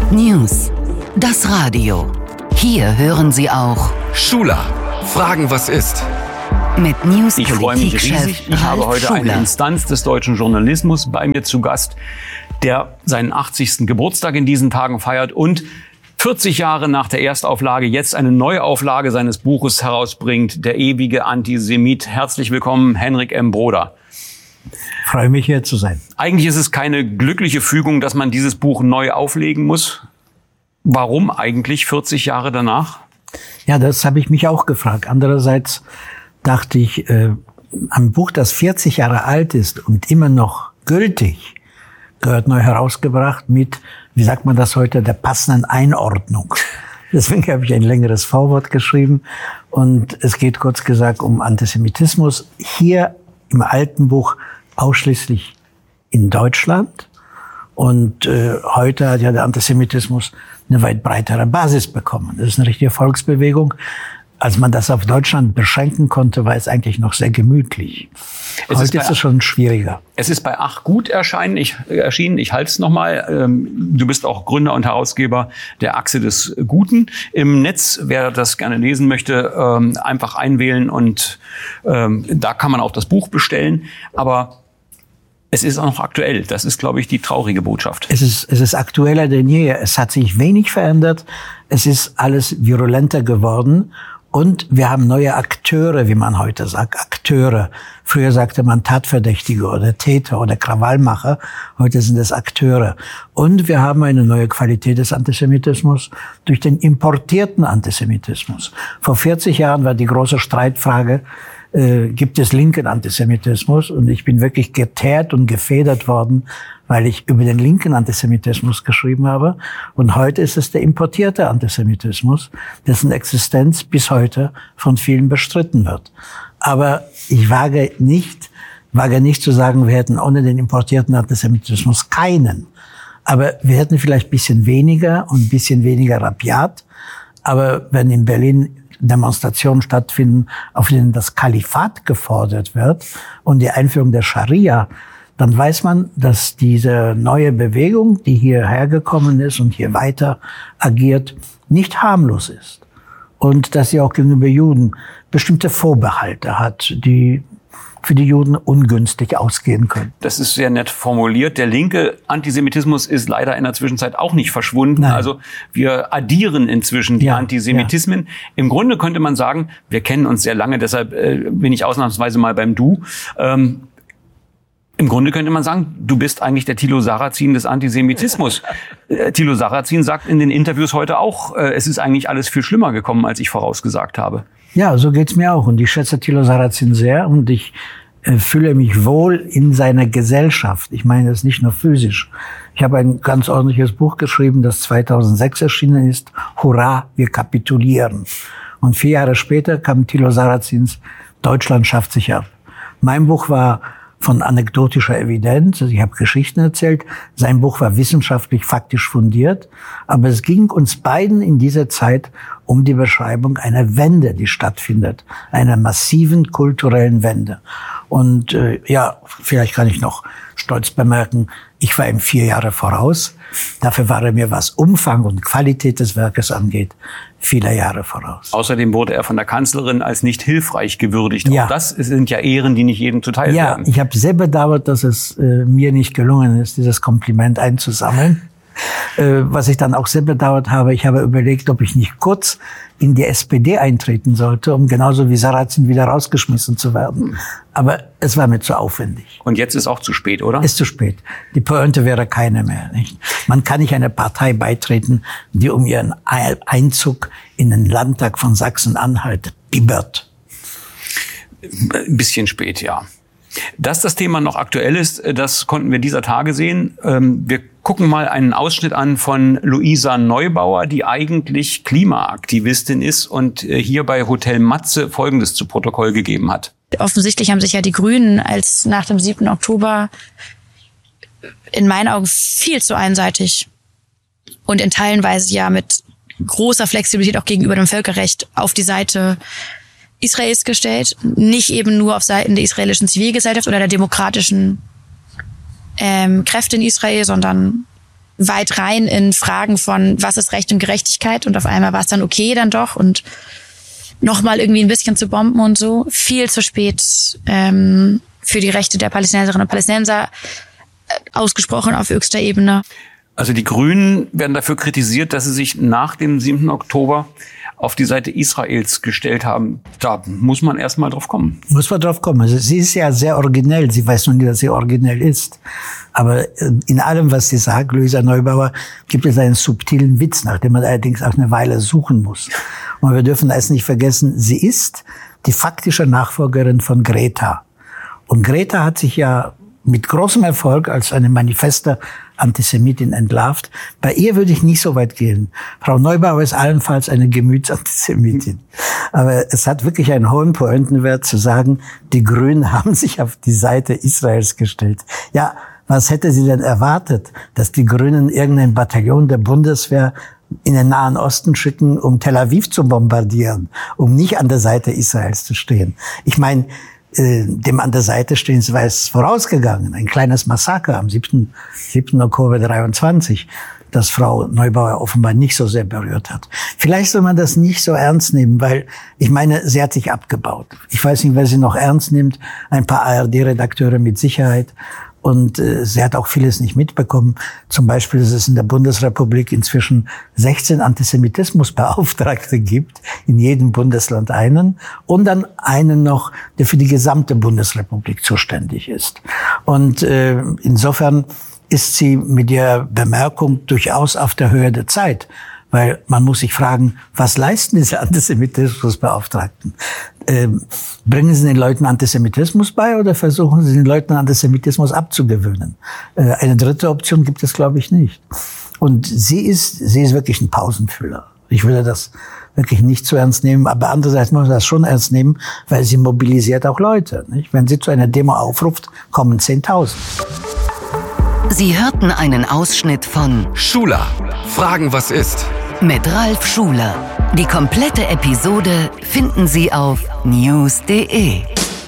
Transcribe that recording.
News. Das Radio. Hier hören Sie auch Schuler. Fragen, was ist? Mit Ich freue mich riesig. Ich habe heute eine Instanz des deutschen Journalismus bei mir zu Gast, der seinen 80. Geburtstag in diesen Tagen feiert und 40 Jahre nach der Erstauflage jetzt eine Neuauflage seines Buches herausbringt, Der ewige Antisemit. Herzlich willkommen, Henrik M. Broder. Ich freue mich, hier zu sein. Eigentlich ist es keine glückliche Fügung, dass man dieses Buch neu auflegen muss. Warum eigentlich 40 Jahre danach? Ja, das habe ich mich auch gefragt. Andererseits dachte ich, ein Buch, das 40 Jahre alt ist und immer noch gültig, gehört neu herausgebracht mit, wie sagt man das heute, der passenden Einordnung. Deswegen habe ich ein längeres Vorwort geschrieben. Und es geht kurz gesagt um Antisemitismus. Hier im alten Buch ausschließlich in Deutschland. Und heute hat ja der Antisemitismus eine weit breitere Basis bekommen. Das ist eine richtige Volksbewegung. Als man das auf Deutschland beschränken konnte, war es eigentlich noch sehr gemütlich. Heute ist es schon schwieriger. Es ist bei Ach Gut erschienen. Ich halte es nochmal. Du bist auch Gründer und Herausgeber der Achse des Guten im Netz. Wer das gerne lesen möchte, einfach einwählen und da kann man auch das Buch bestellen. Aber es ist auch noch aktuell. Das ist, glaube ich, die traurige Botschaft. Es ist aktueller denn je. Es hat sich wenig verändert. Es ist alles virulenter geworden. Und wir haben neue Akteure, wie man heute sagt, Akteure. Früher sagte man Tatverdächtige oder Täter oder Krawallmacher. Heute sind es Akteure. Und wir haben eine neue Qualität des Antisemitismus durch den importierten Antisemitismus. Vor 40 Jahren war die große Streitfrage, gibt es linken Antisemitismus? Und ich bin wirklich geteert und gefedert worden, weil ich über den linken Antisemitismus geschrieben habe. Und heute ist es der importierte Antisemitismus, dessen Existenz bis heute von vielen bestritten wird. Aber ich wage nicht zu sagen, wir hätten ohne den importierten Antisemitismus keinen. Aber wir hätten vielleicht ein bisschen weniger und ein bisschen weniger rabiat. Aber wenn in Berlin Demonstrationen stattfinden, auf denen das Kalifat gefordert wird und die Einführung der Scharia, dann weiß man, dass diese neue Bewegung, die hierher gekommen ist und hier weiter agiert, nicht harmlos ist. Und dass sie auch gegenüber Juden bestimmte Vorbehalte hat, die für die Juden ungünstig ausgehen können. Das ist sehr nett formuliert. Der linke Antisemitismus ist leider in der Zwischenzeit auch nicht verschwunden. Nein. Also wir addieren inzwischen die Antisemitismen. Ja. Im Grunde könnte man sagen, wir kennen uns sehr lange, deshalb bin ich ausnahmsweise mal beim Du. Im Grunde könnte man sagen, du bist eigentlich der Thilo Sarrazin des Antisemitismus. Thilo Sarrazin sagt in den Interviews heute auch, es ist eigentlich alles viel schlimmer gekommen, als ich vorausgesagt habe. Ja, so geht's mir auch. Und ich schätze Thilo Sarrazin sehr und ich fühle mich wohl in seiner Gesellschaft. Ich meine das nicht nur physisch. Ich habe ein ganz ordentliches Buch geschrieben, das 2006 erschienen ist. Hurra, wir kapitulieren. Und 4 Jahre später kam Thilo Sarrazins Deutschland schafft sich ab. Mein Buch war von anekdotischer Evidenz. Also ich habe Geschichten erzählt. Sein Buch war wissenschaftlich, faktisch fundiert. Aber es ging uns beiden in dieser Zeit um die Beschreibung einer Wende, die stattfindet. Einer massiven kulturellen Wende. Und vielleicht kann ich noch stolz bemerken, ich war ihm 4 Jahre voraus. Dafür war er mir, was Umfang und Qualität des Werkes angeht, viele Jahre voraus. Außerdem wurde er von der Kanzlerin als nicht hilfreich gewürdigt. Ja. Auch das sind ja Ehren, die nicht jedem zuteil werden. Ja, ich habe sehr bedauert, dass es mir nicht gelungen ist, dieses Kompliment einzusammeln. Was ich dann auch sehr bedauert habe, ich habe überlegt, ob ich nicht kurz in die SPD eintreten sollte, um genauso wie Sarrazin wieder rausgeschmissen zu werden. Aber es war mir zu aufwendig. Und jetzt ist auch zu spät, oder? Ist zu spät. Die Pointe wäre keine mehr, nicht? Man kann nicht einer Partei beitreten, die um ihren Einzug in den Landtag von Sachsen-Anhalt bibbert. Ein bisschen spät, ja. Dass das Thema noch aktuell ist, das konnten wir dieser Tage sehen. Wir gucken mal einen Ausschnitt an von Luisa Neubauer, die eigentlich Klimaaktivistin ist und hier bei Hotel Matze Folgendes zu Protokoll gegeben hat. Offensichtlich haben sich ja die Grünen als nach dem 7. Oktober in meinen Augen viel zu einseitig und in Teilenweise ja mit großer Flexibilität auch gegenüber dem Völkerrecht auf die Seite Israels gestellt, nicht eben nur auf Seiten der israelischen Zivilgesellschaft oder der demokratischen Kräfte in Israel, sondern weit rein in Fragen von, was ist Recht und Gerechtigkeit, und auf einmal war es dann okay dann doch und nochmal irgendwie ein bisschen zu bomben und so. Viel zu spät für die Rechte der Palästinenserinnen und Palästinenser ausgesprochen auf höchster Ebene. Also die Grünen werden dafür kritisiert, dass sie sich nach dem 7. Oktober auf die Seite Israels gestellt haben. Da muss man erst mal drauf kommen. Muss man drauf kommen. Also sie ist ja sehr originell. Sie weiß nur nicht, dass sie originell ist. Aber in allem, was sie sagt, Luisa Neubauer, gibt es einen subtilen Witz, nach dem man allerdings auch eine Weile suchen muss. Und wir dürfen es nicht vergessen, sie ist die faktische Nachfolgerin von Greta. Und Greta hat sich ja mit großem Erfolg als eine manifeste Antisemitin entlarvt. Bei ihr würde ich nicht so weit gehen. Frau Neubauer ist allenfalls eine Gemütsantisemitin. Aber es hat wirklich einen hohen Pointenwert zu sagen, die Grünen haben sich auf die Seite Israels gestellt. Ja, was hätte sie denn erwartet, dass die Grünen irgendein Bataillon der Bundeswehr in den Nahen Osten schicken, um Tel Aviv zu bombardieren, um nicht an der Seite Israels zu stehen? Ich meine, dem an der Seite stehen, war es vorausgegangen. Ein kleines Massaker am 7. Oktober 23, das Frau Neubauer offenbar nicht so sehr berührt hat. Vielleicht soll man das nicht so ernst nehmen, weil, ich meine, sie hat sich abgebaut. Ich weiß nicht, wer sie noch ernst nimmt. Ein paar ARD-Redakteure mit Sicherheit. Und sie hat auch vieles nicht mitbekommen. Zum Beispiel, dass es in der Bundesrepublik inzwischen 16 Antisemitismusbeauftragte gibt, in jedem Bundesland einen, und dann einen noch, der für die gesamte Bundesrepublik zuständig ist. Und insofern ist sie mit der Bemerkung durchaus auf der Höhe der Zeit. Weil man muss sich fragen, was leisten diese Antisemitismusbeauftragten? Bringen sie den Leuten Antisemitismus bei oder versuchen sie den Leuten Antisemitismus abzugewöhnen? Eine dritte Option gibt es, glaube ich, nicht. Und sie ist wirklich ein Pausenfüller. Ich würde das wirklich nicht zu ernst nehmen, aber andererseits muss man das schon ernst nehmen, weil sie mobilisiert auch Leute, nicht? Wenn sie zu einer Demo aufruft, kommen 10.000. Sie hörten einen Ausschnitt von Schula. Fragen, was ist? Mit Ralf Schuler. Die komplette Episode finden Sie auf news.de.